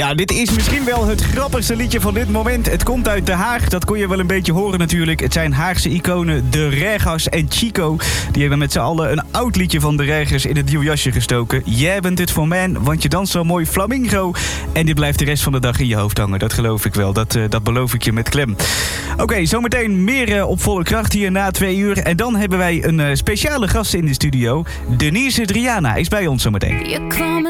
Ja, dit is misschien wel het grappigste liedje van dit moment. Het komt uit Den Haag, dat kon je wel een beetje horen natuurlijk. Het zijn Haagse iconen De Regas en Chico. Die hebben met z'n allen een oud liedje van De Regas in het nieuw jasje gestoken. Jij bent het voor mij, want je danst zo mooi flamingo. En dit blijft de rest van de dag in je hoofd hangen, dat geloof ik wel. Dat beloof ik je met klem. Oké, zometeen meer op volle kracht hier na 2 uur. En dan hebben wij een speciale gast in de studio. Denise Driana is bij ons zometeen. Je kwam